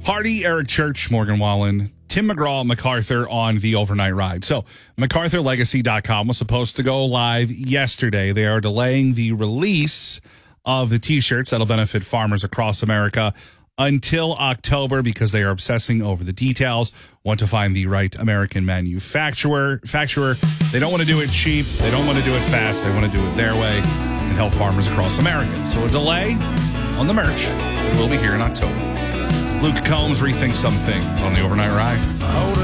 Hardy, Eric Church, Morgan Wallen, Tim McGraw, MacArthur on the overnight ride. So MacArthurLegacy.com was supposed to go live yesterday. They are delaying the release of the T-shirts that'll benefit farmers across America until October because they are obsessing over the details, want to find the right American manufacturer. They don't want to do it cheap. They don't want to do it fast. They want to do it their way and help farmers across America. So a delay on the merch. It will be here in October. Luke Combs rethinks some things on the overnight ride.